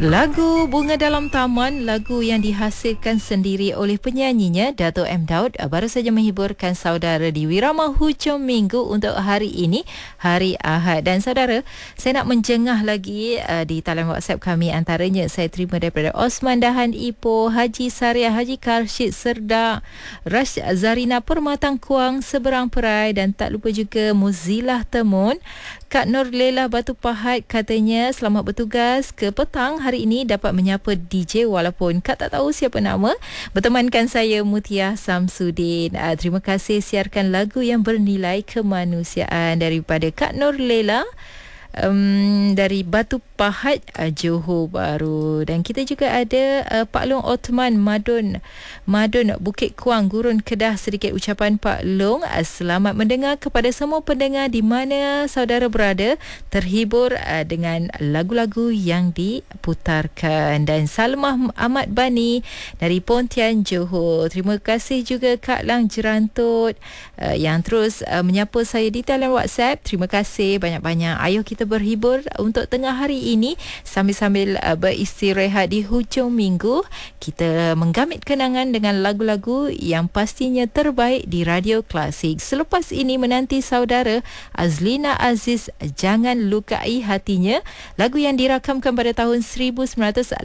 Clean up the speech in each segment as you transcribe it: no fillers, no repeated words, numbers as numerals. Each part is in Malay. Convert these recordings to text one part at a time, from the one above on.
Lagu Bunga Dalam Taman, lagu yang dihasilkan sendiri oleh penyanyinya Dato' M. Daud, baru saja menghiburkan saudara di Wirama Hujung Minggu untuk hari ini, hari Ahad. Dan saudara, saya nak menjengah lagi di talian WhatsApp kami. Antaranya saya terima daripada Osman Dahan Ipoh, Haji Sariah, Haji Karshid Serdak, Rash Zarina Permatang Kuang Seberang Perai, dan tak lupa juga Muzilah Temun. Kak Nur Lela Batu Pahat katanya selamat bertugas ke petang hari ini, dapat menyapa DJ walaupun Kak tak tahu siapa nama. Bertemankan saya Mutiah Samsudin. Terima kasih, siarkan lagu yang bernilai kemanusiaan daripada Kak Nur Lela dari Batu Pahat, Johor Bahru. Dan kita juga ada Pak Long Othman Madun Bukit Kuang, Gurun Kedah. Sedikit ucapan Pak Long, selamat mendengar kepada semua pendengar di mana saudara berada, terhibur dengan lagu-lagu yang diputarkan. Dan Salmah Ahmad Bani dari Pontian, Johor. Terima kasih juga Kak Lang Jerantut yang terus menyapa saya di talian WhatsApp. Terima kasih banyak-banyak. Ayo kita berhibur untuk tengah hari ini sambil-sambil beristirahat di hujung minggu. Kita menggamit kenangan dengan lagu-lagu yang pastinya terbaik di Radio Klasik. Selepas ini menanti saudara Azlina Aziz, Jangan Lukai Hatinya, lagu yang dirakamkan pada tahun 1983.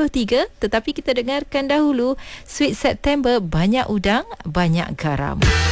Tetapi kita dengarkan dahulu Sweet September, Banyak Udang Banyak Garam.